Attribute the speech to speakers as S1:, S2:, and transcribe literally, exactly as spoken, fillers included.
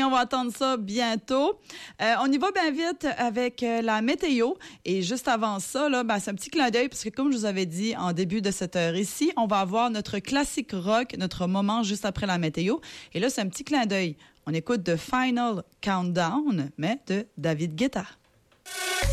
S1: on va attendre ça bientôt. Euh, on y va bien vite avec euh, la météo. Et juste avant ça, là, ben, c'est un petit clin d'œil parce que comme je vous avais dit en début de cette heure ici, on va avoir notre classique rock, notre moment juste après la météo. Et là, c'est un petit clin d'œil. On écoute The Final Countdown, mais de David Guetta.